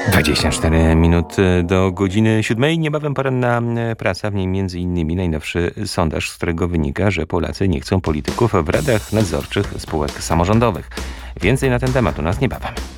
24 minuty do godziny 7. Niebawem poranna prasa, w niej m.in. najnowszy sondaż, z którego wynika, że Polacy nie chcą polityków w radach nadzorczych spółek samorządowych. Więcej na ten temat u nas niebawem.